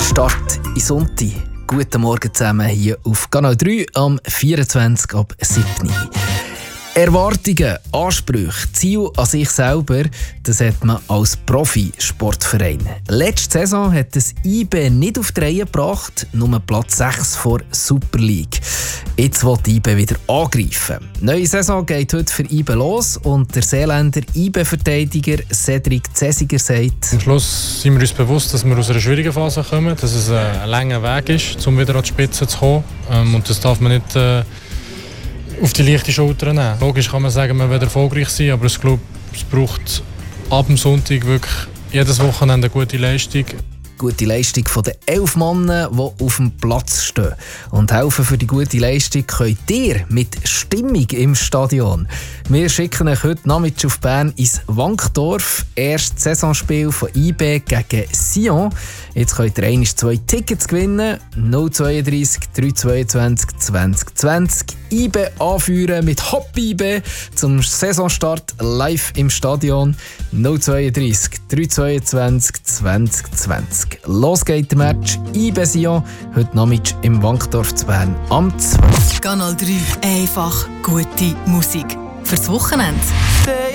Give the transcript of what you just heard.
Start in Sonntag. Guten Morgen zusammen hier auf Kanal 3 am 24 ab 7. Erwartungen, Ansprüche, Ziele an sich selber, das hat man als Profisportverein. Letzte Saison hat das IB nicht auf die Reihe gebracht, nur Platz 6 vor Super League. Jetzt will die IB wieder angreifen. Die neue Saison geht heute für IB los und der Seeländer IB-Verteidiger Cedric Cesiger sagt: Am Schluss sind wir uns bewusst, dass wir aus einer schwierigen Phase kommen, dass es ein langer Weg ist, um wieder an die Spitze zu kommen. Und das darf man nicht auf die leichte Schulter nehmen. Logisch kann man sagen, man wird erfolgreich sein, aber ich glaube, es braucht ab dem Sonntag wirklich jedes Wochenende eine gute Leistung. Gute Leistung von den 11 Mann, die auf dem Platz stehen. Und helfen für die gute Leistung könnt ihr mit Stimmung im Stadion. Wir schicken euch heute Nachmittag auf Bern ins Wankdorf. Erstes Saisonspiel von IB gegen Sion. Jetzt könnt ihr 2 Tickets gewinnen. 032 322 2020. IB anführen mit Hopp IB zum Saisonstart live im Stadion. 032 322 2020. Los geht der Match IB Sion heute Nachmittag im Wankdorf zu Bern am 20. Kanal 3. Einfach gute Musik. Fürs Wochenende.